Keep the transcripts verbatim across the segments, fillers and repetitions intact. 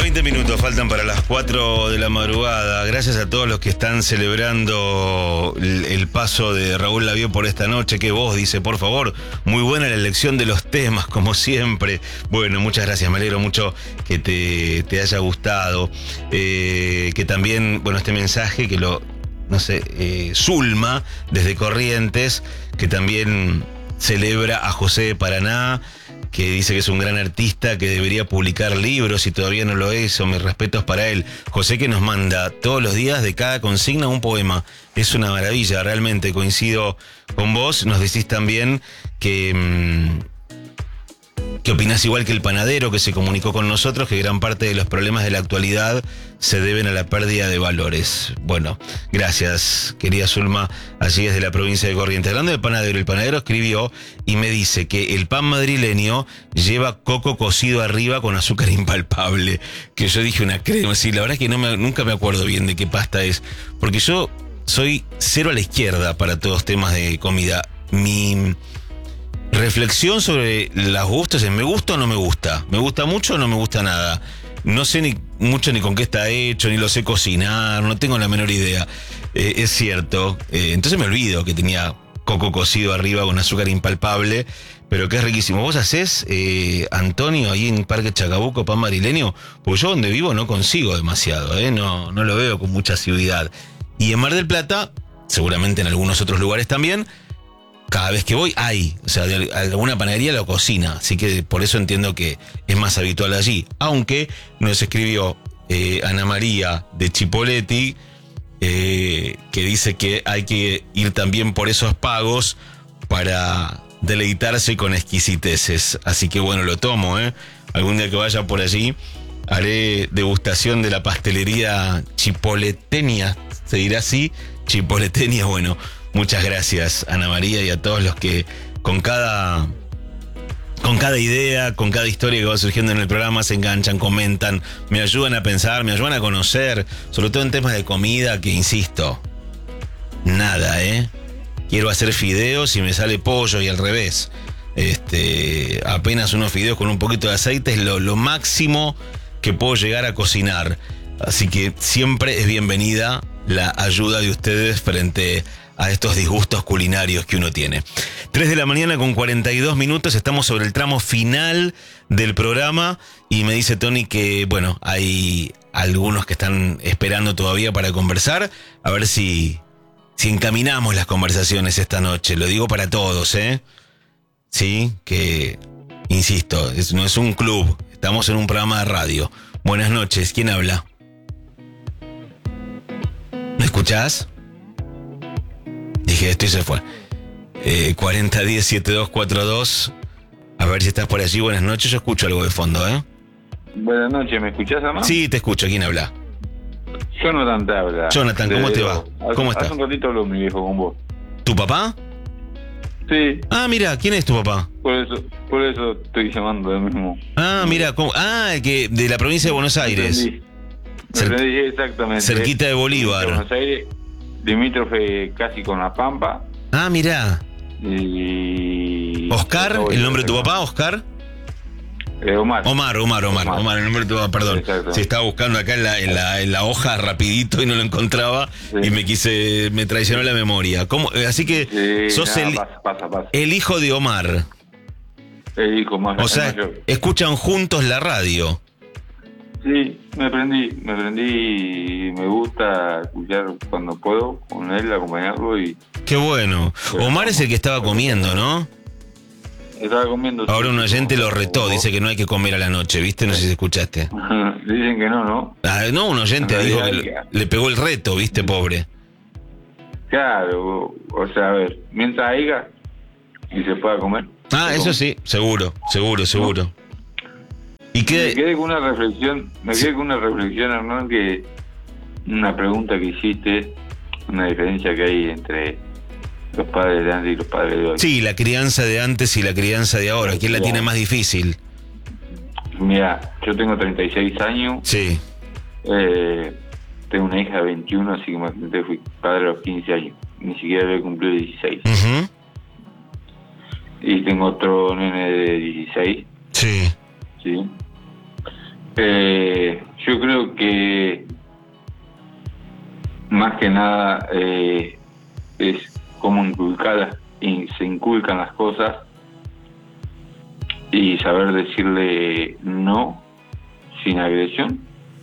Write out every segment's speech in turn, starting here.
veinte minutos faltan para las cuatro de la madrugada. Gracias a todos los que están celebrando el, el paso de Raúl Lavie por esta noche. Qué voz, dice, por favor. Muy buena la elección de los temas, como siempre. Bueno, muchas gracias. Me alegro mucho que te, te haya gustado. Eh, que también, bueno, este mensaje que lo, no sé, eh, Zulma, desde Corrientes, que también celebra a José de Paraná, que dice que es un gran artista, que debería publicar libros y todavía no lo es, o mis respetos para él. José, que nos manda todos los días de cada consigna un poema. Es una maravilla, realmente coincido con vos. Nos decís también que, mmm, que opinás igual que el panadero que se comunicó con nosotros, que gran parte de los problemas de la actualidad se deben a la pérdida de valores. Bueno, gracias, querida Zulma, allí desde la provincia de Corrientes. Hablando del panadero, el panadero escribió y me dice que el pan madrileño lleva coco cocido arriba con azúcar impalpable. Que yo dije una crema, sí, la verdad es que no me, nunca me acuerdo bien de qué pasta es, porque yo soy cero a la izquierda para todos temas de comida. Mi reflexión sobre los gustos es: ¿me gusta o no me gusta? ¿Me gusta mucho o no me gusta nada? No sé ni mucho ni con qué está hecho, ni lo sé cocinar, no tengo la menor idea. Eh, es cierto. Eh, entonces me olvido que tenía coco cocido arriba con azúcar impalpable, pero que es riquísimo. ¿Vos hacés, eh, Antonio, ahí en Parque Chacabuco, pan madrileño? Porque yo donde vivo no consigo demasiado, eh, no, no lo veo con mucha asiduidad. Y en Mar del Plata, seguramente en algunos otros lugares también, cada vez que voy hay, o sea, de alguna panadería lo cocina, así que por eso entiendo que es más habitual allí. Aunque nos escribió eh, Ana María de Chipoleti, eh, que dice que hay que ir también por esos pagos para deleitarse con exquisiteces. Así que bueno, lo tomo, ¿eh? Algún día que vaya por allí haré degustación de la pastelería chipoletenia, se dirá así, chipoletenia. Bueno, muchas gracias, Ana María, y a todos los que con cada, con cada idea, con cada historia que va surgiendo en el programa se enganchan, comentan, me ayudan a pensar, me ayudan a conocer, sobre todo en temas de comida, que insisto, nada, ¿eh? Quiero hacer fideos y me sale pollo y al revés. Este, apenas unos fideos con un poquito de aceite es lo, lo máximo que puedo llegar a cocinar. Así que siempre es bienvenida la ayuda de ustedes frente a estos disgustos culinarios que uno tiene. tres de la mañana con cuarenta y dos minutos, estamos sobre el tramo final del programa y me dice Tony que, bueno, hay algunos que están esperando todavía para conversar, a ver si, si encaminamos las conversaciones esta noche. Lo digo para todos, ¿eh? Sí, que, insisto, es, no es un club, estamos en un programa de radio. Buenas noches, ¿quién habla? ¿Me escuchás? Dije esto y se fue. Eh, cuarenta diez setenta y dos cuarenta y dos. A ver si estás por allí. Buenas noches. Yo escucho algo de fondo, ¿eh? Buenas noches. ¿Me escuchás, Amá? Sí, te escucho. ¿Quién habla? Jonathan te habla. Jonathan, ¿cómo te va? ¿Cómo estás? Hace un ratito habló mi viejo con vos. ¿Tu papá? Sí. Ah, mira. ¿Quién es tu papá? Por eso, por eso estoy llamando de mismo. Ah, mira. ¿cómo? Ah, el que de la provincia de Buenos Aires. Me entendí, Cer- exactamente. Cerquita de Bolívar. De Buenos Aires, limítrofe casi con La Pampa. Ah, mira. Y... ¿Oscar? ¿El nombre de tu papá, Oscar? Eh, Omar. Omar, Omar, Omar, Omar. Omar, el nombre de tu papá, perdón. Se estaba buscando acá en la, en la, en la hoja rapidito y no lo encontraba, sí. Y me quise, me traicionó la memoria. ¿Cómo? Así que sí, sos nada, el, pasa, pasa, pasa. el hijo de Omar. El hijo más. O sea, mayor. Escuchan juntos la radio. Sí, me prendí, me prendí y me gusta escuchar cuando puedo con él, acompañarlo y... Qué bueno. Omar es el que estaba comiendo, ¿no? Estaba comiendo... Ahora un oyente lo retó, dice que no hay que comer a la noche, ¿viste? No sé si escuchaste. Dicen que no, ¿no? Ah, no, un oyente dijo que le, le pegó el reto, ¿viste? Pobre. Claro, o sea, a ver, mientras haya y se pueda comer. Ah, eso sí, seguro, seguro, seguro. ¿No? ¿Y qué? Me quedé con una reflexión, me quedé con una reflexión, Hernán, que una pregunta que hiciste, una diferencia que hay entre los padres de antes y los padres de hoy. Sí, la crianza de antes y la crianza de ahora, ¿quién la tiene más difícil? Mira, yo tengo treinta y seis años. Sí. Eh, tengo una hija de veintiuno, así que me fui padre a los quince años. Ni siquiera había cumplido dieciséis. Uh-huh. Y tengo otro nene de dieciséis. Sí. Sí. Eh, yo creo que más que nada eh, es cómo inculcar y se inculcan las cosas y saber decirle no sin agresión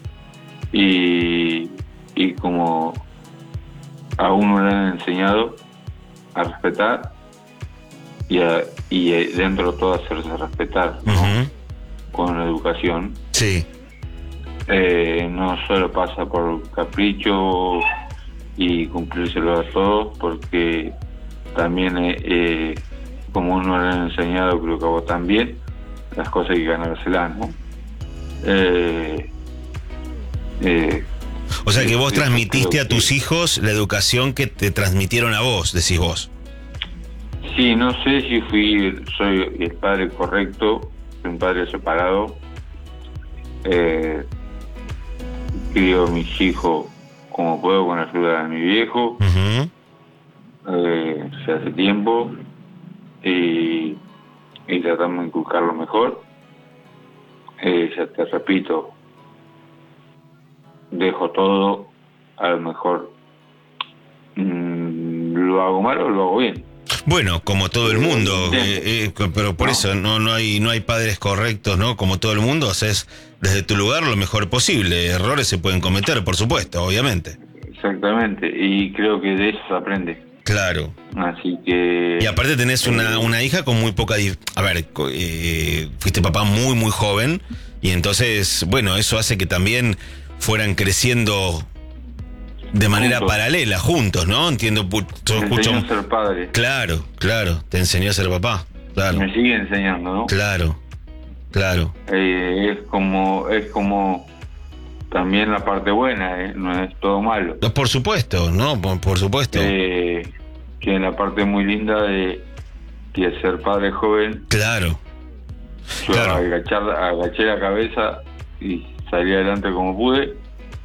y, y como a uno le han enseñado a respetar y, a, y dentro de todo hacerse respetar, ¿no? Uh-huh. Con la educación. Sí. Eh, no solo pasa por capricho y cumplírselo a todos, porque también eh, eh, como uno le ha enseñado, creo que a vos también, las cosas hay que ganárselas, ¿no? Eh, eh, o sea que vos transmitiste a tus hijos la educación que te transmitieron a vos, decís vos. Sí, no sé si fui soy el padre correcto, soy un padre separado. Eh, crío a mis hijos como puedo con la ayuda de mi viejo. Uh-huh. eh, ya hace tiempo y, y tratamos de inculcarlo mejor. Eh, ya te repito, dejo todo, a lo mejor mmm, lo hago mal o lo hago bien. Bueno, como todo el mundo, eh, eh, pero por no. eso no no hay no hay padres correctos, ¿no? Como todo el mundo, haces desde tu lugar lo mejor posible. Errores se pueden cometer, por supuesto, obviamente. Exactamente, y creo que de eso se aprende. Claro. Así que... Y aparte tenés una, una hija con muy poca... A ver, eh, fuiste papá muy, muy joven, y entonces, bueno, eso hace que también fueran creciendo de manera juntos. Paralela, juntos, ¿no? Entiendo. Yo me escucho... enseñó a ser padre. Claro, claro, te enseñó a ser papá, claro. Me sigue enseñando, ¿no? Claro, claro. Eh, es como, es como también la parte buena, ¿eh? No es todo malo. Por supuesto, ¿no? Por, por supuesto. Eh, que la parte muy linda de, de ser padre joven. Claro. Yo claro. Agachar, agaché la cabeza y salí adelante como pude.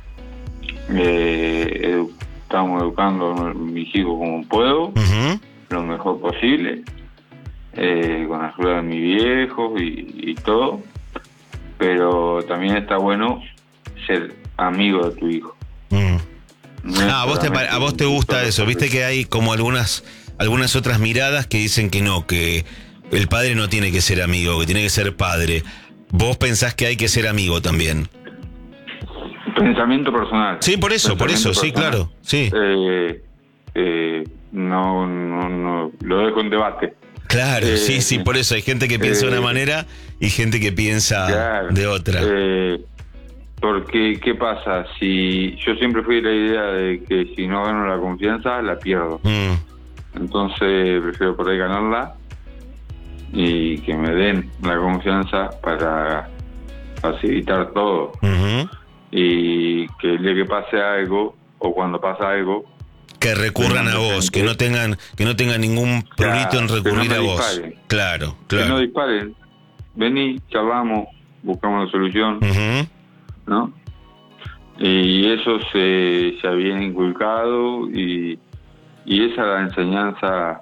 Eh, edu- estamos educando a mis hijos como puedo, uh-huh. lo mejor posible, eh, con la ayuda de mi viejo y, y todo, pero también está bueno ser amigo de tu hijo. Mm. No ah, a vos, te, a vos te gusta eso, viste que hay como algunas algunas otras miradas que dicen que no, que el padre no tiene que ser amigo, que tiene que ser padre. Vos pensás que hay que ser amigo también. Pensamiento personal. Sí, por eso, por eso, personal. Sí, claro, sí. Eh, eh, no, no, no, lo dejo en debate. Claro, eh, sí, sí, por eso hay gente que piensa eh, de una manera y gente que piensa claro, de otra. Eh, porque, ¿qué pasa? Si yo siempre fui de la idea de que si no gano la confianza, la pierdo. Mm. Entonces prefiero por ahí ganarla y que me den la confianza para facilitar todo. Uh-huh. Y que el día que pase algo o cuando pasa algo que recurran a vos, que no tengan que no tengan ningún prurito claro, en recurrir no a vos. Disparen. Claro, claro. Que no disparen. Vení, charlamos, buscamos la solución, uh-huh. ¿no? Y eso se, se había inculcado y, y esa es la enseñanza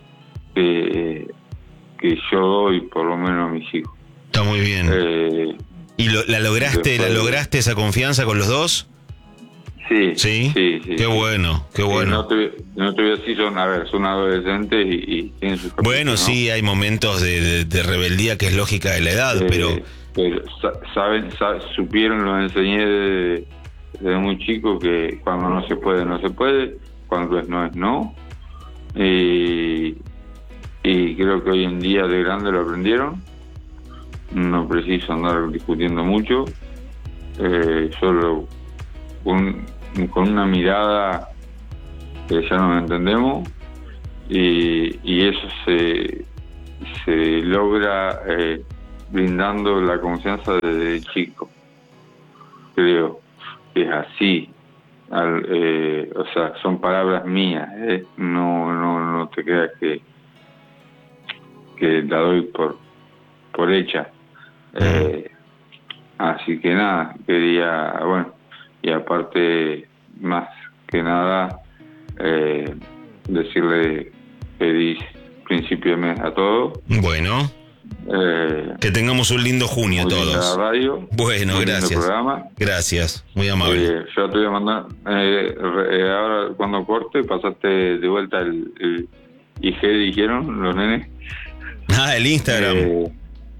que, que yo doy por lo menos a mis hijos. Está muy bien. Eh, ¿Y lo, la lograste, después, la lograste esa confianza con los dos? Sí, sí, sí, sí. Qué sí. bueno, qué bueno. Sí, no te, no te voy a decir, son, a ver, son adolescentes y, y tienen sus caprichos, bueno, ¿no? Sí, hay momentos de, de, de rebeldía que es lógica de la edad, eh, pero... pero saben, saben, supieron, los enseñé desde, desde muy chico que cuando no se puede, no se puede, cuando es no, es no. Y, y creo que hoy en día de grande lo aprendieron. No preciso andar discutiendo mucho, eh, solo con, con una mirada que ya nos entendemos y, y eso se, se logra eh, brindando la confianza desde chico. Creo que es así. Al, eh, o sea, son palabras mías, eh. no, no, no te creas que, que la doy por, por hecha. Eh, así que nada, quería, bueno, y aparte, más que nada, eh, decirle feliz principio de mes a todos. Bueno. Eh, que tengamos un lindo junio muy linda todos. la radio, Bueno, muy lindo gracias. programa. Gracias, muy amable. Eh, yo te voy a mandar, eh, eh, ahora cuando corte, pasaste de vuelta el, el I G, dijeron los nenes. Ah, el Instagram. Eh,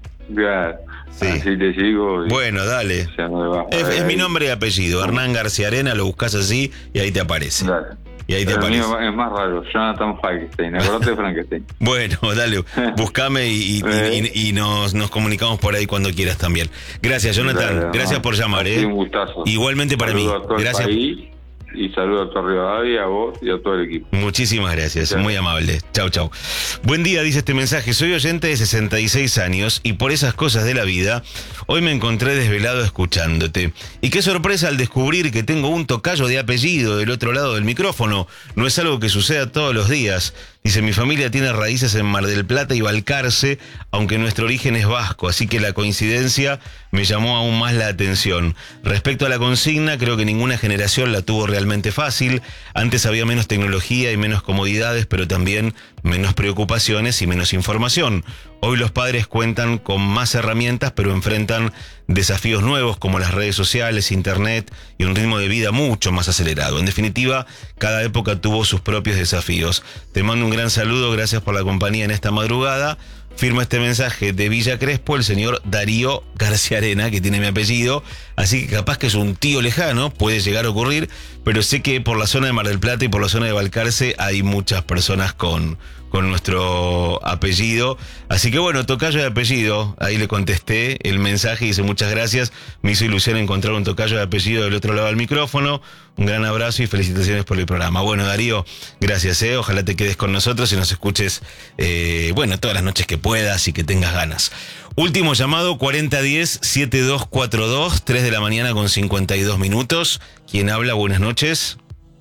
ya, Sí. así te sigo. y- Bueno, dale. o sea, no me vas a Es, ver es mi ahí. nombre y apellido, Hernán García Arena, lo buscas así y ahí te aparece. Dale. Y ahí te Pero el aparece. mío es más raro, Jonathan Frankenstein, acordate de Frankenstein. Bueno, dale, buscame y, y- Eh. y- y nos, nos comunicamos por ahí cuando quieras también. Gracias, Jonathan. Dale, Gracias no, por llamar, ha sido ¿eh? un gustazo. Igualmente para Saludo mí. a todo el Gracias. país y saludo a tu Rivadavia, a vos y a todo el equipo. Muchísimas gracias, Sí. muy amable. Chau, chau. Buen día, dice este mensaje. Soy oyente de sesenta y seis años y por esas cosas de la vida, hoy me encontré desvelado escuchándote. Y qué sorpresa al descubrir que tengo un tocayo de apellido del otro lado del micrófono. No es algo que suceda todos los días. Dice, mi familia tiene raíces en Mar del Plata y Balcarce, aunque nuestro origen es vasco, así que la coincidencia me llamó aún más la atención. Respecto a la consigna, creo que ninguna generación la tuvo realmente fácil. Antes había menos tecnología y menos comodidades, pero también menos preocupaciones y menos información. Hoy los padres cuentan con más herramientas, pero enfrentan desafíos nuevos como las redes sociales, internet y un ritmo de vida mucho más acelerado. En definitiva, cada época tuvo sus propios desafíos. Te mando un gran saludo, gracias por la compañía en esta madrugada. Firma este mensaje de Villa Crespo el señor Darío García Arena, que tiene mi apellido, así que capaz que es un tío lejano, puede llegar a ocurrir, pero sé que por la zona de Mar del Plata y por la zona de Balcarce hay muchas personas con, con nuestro apellido, así que bueno, tocayo de apellido, ahí le contesté el mensaje y dice muchas gracias, me hizo ilusión encontrar un tocayo de apellido del otro lado del micrófono, un gran abrazo y felicitaciones por el programa. Bueno, Darío, gracias, eh, ojalá te quedes con nosotros y nos escuches, eh, bueno, todas las noches que puedas y que tengas ganas. Último llamado, cuarenta diez, setenta y dos cuarenta y dos, tres de la mañana con cincuenta y dos minutos. ¿Quién habla? Buenas noches.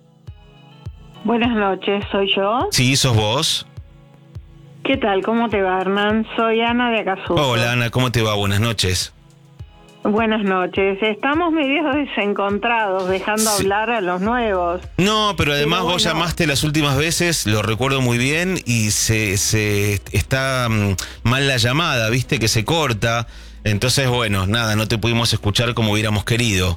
Buenas noches, soy yo. Sí, sos vos. ¿Qué tal? ¿Cómo te va, Hernán? Soy Ana de Acasuso. Hola, Ana, ¿cómo te va? Buenas noches. Buenas noches. Estamos medio desencontrados, dejando Sí. hablar a los nuevos. No, pero además Pero vos bueno. llamaste las últimas veces, lo recuerdo muy bien, y se, se está mm, mal la llamada, viste, que se corta. Entonces, bueno, nada, no te pudimos escuchar como hubiéramos querido.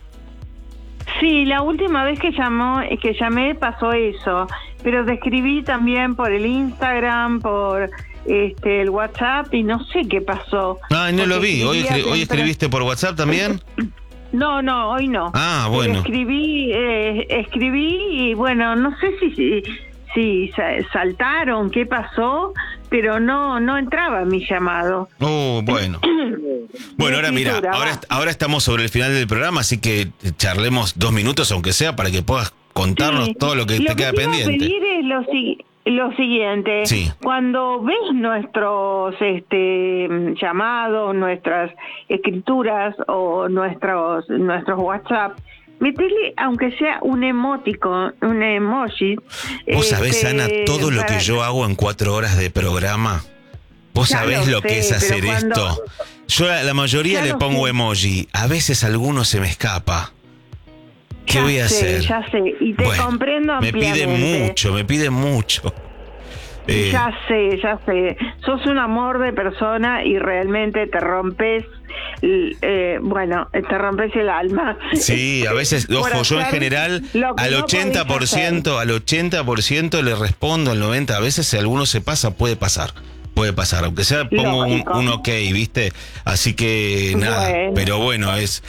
Sí, la última vez que llamó, que llamé pasó eso, pero te escribí también por el Instagram, por este el WhatsApp y no sé qué pasó. Ah, no lo Porque vi. Hoy, escribía escri- hoy temprano. escribiste por WhatsApp también. No, no, hoy no. Ah, Pero bueno. escribí, eh, escribí y bueno, no sé si, si, si sa- saltaron, qué pasó, pero no, no entraba mi llamado. Oh, bueno. Bueno, ahora mira, Escritura, ahora, va. ahora estamos sobre el final del programa, así que charlemos dos minutos, aunque sea, para que puedas contarnos Sí. todo lo que te queda te iba a pendiente. pedir es lo, si- lo siguiente. Sí. Cuando ves nuestros este, llamados, nuestras escrituras o nuestros nuestros WhatsApp, metele, aunque sea un emoticon, un emoji. Vos sabés, este, Ana, todo lo para- que yo hago en cuatro horas de programa. Vos Ya sabés lo lo que sé, es hacer pero cuando- esto. Yo a la mayoría Ya le lo pongo sé. emoji. A veces alguno se me escapa. ¿Qué Ya voy a sé, hacer? Ya sé, y te Bueno, comprendo me ampliamente. piden mucho, me piden mucho. Eh, Ya sé, ya sé. Sos un amor de persona y realmente te rompes, l- eh, bueno, te rompes el alma. Sí, a veces, Por ojo, yo en hacer general lo que al no ochenta por ciento, al ochenta por ciento le respondo, al noventa por ciento, a veces si alguno se pasa, puede pasar. Puede pasar, aunque sea pongo un, Lógico. un ok, ¿viste? Así que nada, Bueno. pero bueno, es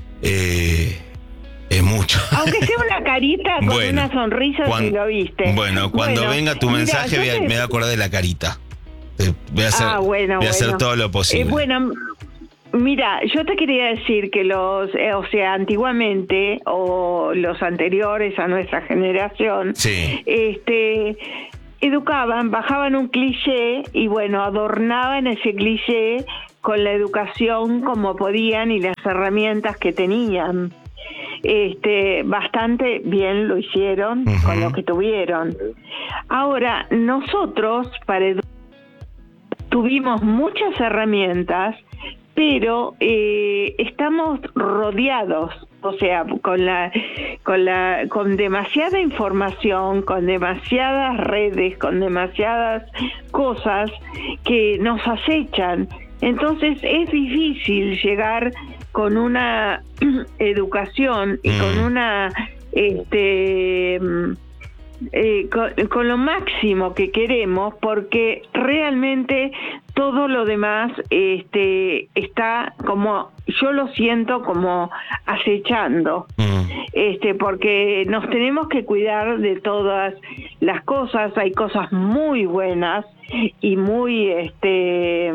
eh, es mucho. Aunque sea una carita con Bueno, una sonrisa, cuan- si lo viste. Bueno, cuando Bueno, venga tu mira, mensaje yo voy a- te- me voy a acordar de la carita. Eh, Voy a hacer, Ah, bueno, voy a hacer bueno. todo lo posible. Eh, bueno, mira, yo te quería decir que los, eh, o sea, antiguamente o los anteriores a nuestra generación, Sí. este, educaban, bajaban un cliché y bueno, adornaban ese cliché con la educación como podían y las herramientas que tenían. Este, bastante bien lo hicieron Ujú. con lo que tuvieron. Ahora, nosotros para edu- tuvimos muchas herramientas, pero eh, estamos rodeados, o sea, con la, con la, con demasiada información, con demasiadas redes, con demasiadas cosas que nos acechan. Entonces es difícil llegar con una educación y mm. con una este eh, con, con lo máximo que queremos, porque realmente todo lo demás este está como, yo lo siento como acechando, mm. este porque nos tenemos que cuidar de todas las cosas. Hay cosas muy buenas y muy este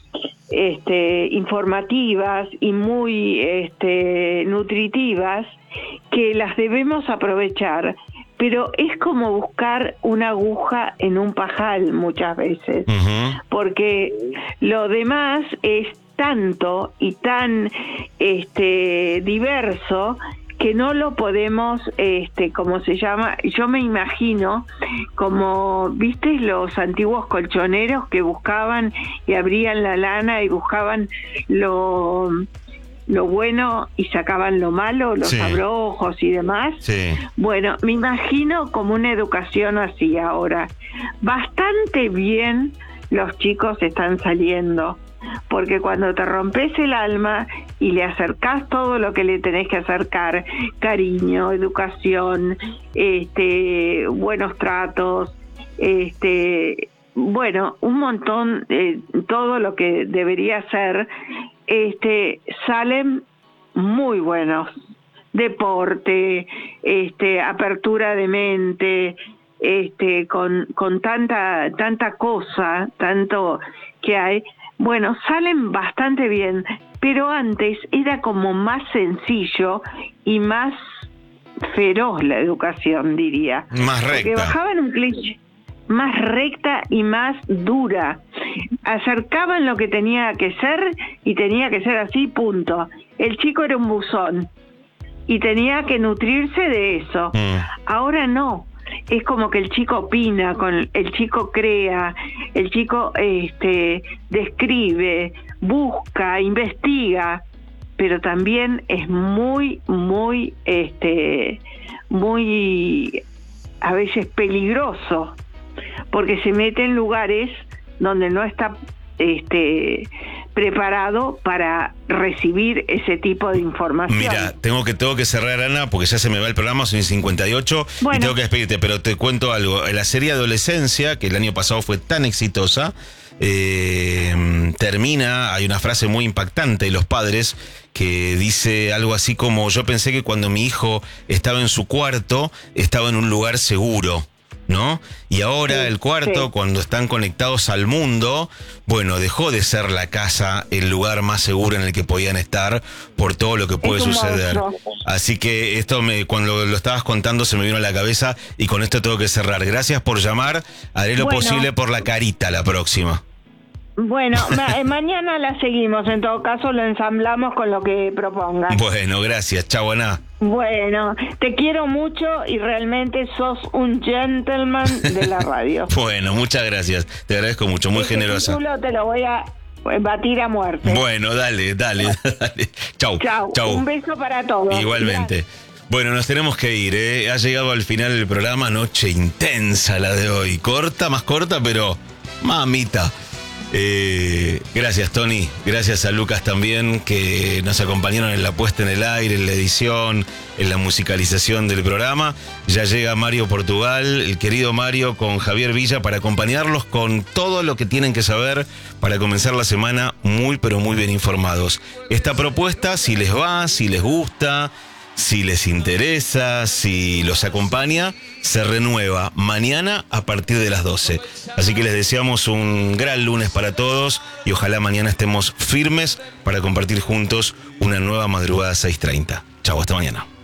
este informativas y muy este nutritivas, que las debemos aprovechar, pero es como buscar una aguja en un pajal muchas veces, uh-huh. porque lo demás es tanto y tan este diverso que no lo podemos, este, ¿cómo se llama? Yo me imagino como, ¿viste los antiguos colchoneros que buscaban y abrían la lana y buscaban lo, lo bueno y sacaban lo malo, los sí. abrojos y demás? Sí. Bueno, me imagino como una educación así ahora. Bastante bien los chicos están saliendo, porque cuando te rompes el alma y le acercás todo lo que le tenés que acercar, cariño, educación, este, buenos tratos, este, bueno, un montón, eh, todo lo que debería ser, este, salen muy buenos. Deporte, este, apertura de mente, este, con, con tanta, tanta cosa, tanto que hay. Bueno, salen bastante bien, pero antes era como más sencillo y más feroz la educación, diría. Más recta. Porque bajaban un cliché, más recta y más dura. Acercaban lo que tenía que ser y tenía que ser así, punto. El chico era un buzón y tenía que nutrirse de eso. Mm. Ahora no. Es como que el chico opina, con el chico crea, el chico este describe, busca, investiga, pero también es muy, muy, este, muy a veces peligroso, porque se mete en lugares donde no está este preparado para recibir ese tipo de información. Mira, tengo que tengo que cerrar, Ana, porque ya se me va el programa, son cincuenta y ocho, bueno. Y tengo que despedirte, pero te cuento algo. En la serie Adolescencia, que el año pasado fue tan exitosa, eh, termina, hay una frase muy impactante de los padres que dice algo así como: yo pensé que cuando mi hijo estaba en su cuarto, estaba en un lugar seguro, ¿no? Y ahora sí, el cuarto, sí. cuando están conectados al mundo, bueno, dejó de ser la casa el lugar más seguro en el que podían estar por todo lo que puede suceder. Monstruo. Así que esto, me, cuando lo estabas contando, se me vino a la cabeza, y con esto tengo que cerrar. Gracias por llamar, haré lo bueno. posible por la carita la próxima. Bueno, ma- mañana la seguimos, en todo caso lo ensamblamos con lo que propongas. Bueno, gracias, chau, Ana. Bueno, te quiero mucho y realmente sos un gentleman de la radio. Bueno, muchas gracias, te agradezco mucho, muy este generosa. Título te lo voy a batir a muerte. Bueno, dale, dale, dale. Chau, chau, chau. Un beso para todos. Igualmente. Gracias. Bueno, nos tenemos que ir, ¿eh? Ha llegado al final del programa, noche intensa la de hoy. Corta, más corta, pero mamita. Eh, gracias, Tony, gracias a Lucas también, que nos acompañaron en la puesta en el aire, en la edición, en la musicalización del programa. Ya llega Mario Portugal, el querido Mario, con Javier Villa, para acompañarlos con todo lo que tienen que saber para comenzar la semana muy pero muy bien informados. Esta propuesta, si les va, si les gusta, si les interesa, si los acompaña, se renueva mañana a partir de las doce. Así que les deseamos un gran lunes para todos y ojalá mañana estemos firmes para compartir juntos una nueva madrugada seis treinta. Chau, hasta mañana.